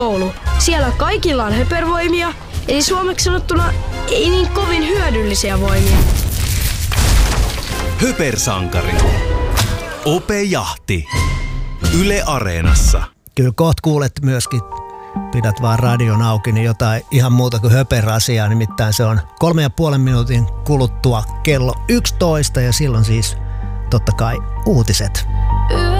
koulu. Siellä kaikilla on höpervoimia, eli suomeksi sanottuna ei niin kovin hyödyllisiä voimia. Höpersankari. Ope Jahti. Yle Areenassa. Kyllä kohta kuulet myöskin, pidät vaan radion auki, niin jotain ihan muuta kuin höperasiaa. Nimittäin se on 3,5 minuutin kuluttua kello 11 ja silloin siis totta kai uutiset.